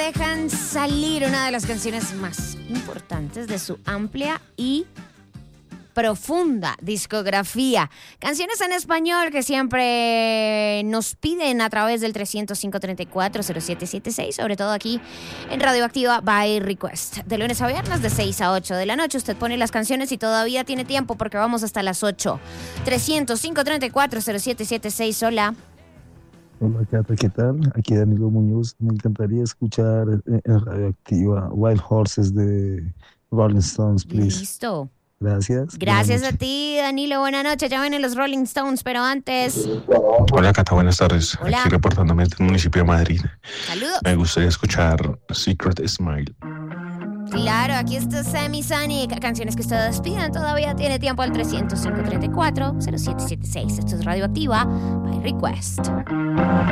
dejan salir una de las canciones más importantes de su amplia y profunda discografía. Canciones en español que siempre nos piden a través del 305-34-0776, sobre todo aquí en Radioactiva by Request. De lunes a viernes de 6 a 8 de la noche usted pone las canciones y todavía tiene tiempo porque vamos hasta las 8. 305-34-0776, hola. Hola, Cata, ¿qué tal? Aquí Danilo Muñoz. Me encantaría escuchar en Radioactiva Wild Horses de Rolling Stones, please. Listo. Gracias. Gracias a ti, Danilo. Buenas noches. Ya vienen los Rolling Stones, pero antes... Hola, Cata, buenas tardes. Hola. Aquí reportándome del municipio de Madrid. Saludos. Me gustaría escuchar Secret Smile. Claro, aquí está Sammy Sonic. Canciones que ustedes pidan, todavía tiene tiempo al 305-34-0776. Esto es Radioactiva by Request.